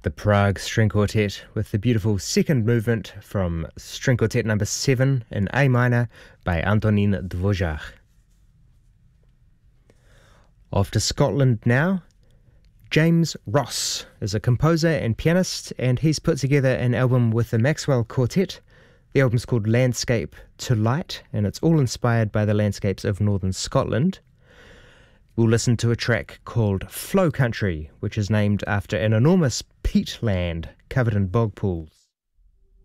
The Prague String Quartet with the beautiful second movement from String Quartet number 7 in A minor by Antonin Dvořák. Off to Scotland now. James Ross is a composer and pianist, and he's put together an album with the Maxwell Quartet. The album's called Landscape to Light, and it's all inspired by the landscapes of northern Scotland. We'll listen to a track called Flow Country, which is named after an enormous peat land covered in bog pools.